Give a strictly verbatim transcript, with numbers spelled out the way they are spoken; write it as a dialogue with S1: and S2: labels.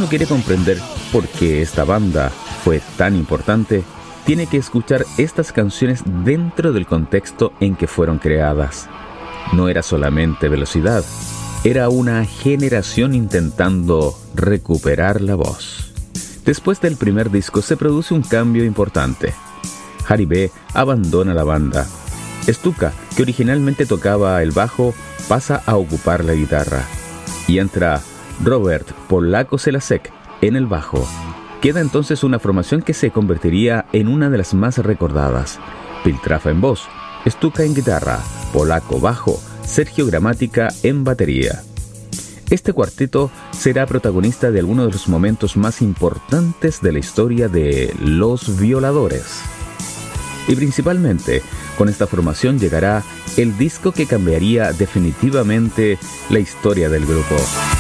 S1: uno quiere comprender por qué esta banda fue tan importante, tiene que escuchar estas canciones dentro del contexto en que fueron creadas. No era solamente velocidad, era una generación intentando recuperar la voz. Después del primer disco se produce un cambio importante. Harry B. abandona la banda. Stuka, que originalmente tocaba el bajo, pasa a ocupar la guitarra. Y entra Robert Polaco Selasek en el bajo. Queda entonces una formación que se convertiría en una de las más recordadas. Piltrafa en voz, Stuka en guitarra, Polaco bajo, Sergio Gramática en batería. Este cuarteto será protagonista de algunos de los momentos más importantes de la historia de Los Violadores. Y principalmente, con esta formación llegará el disco que cambiaría definitivamente la historia del grupo.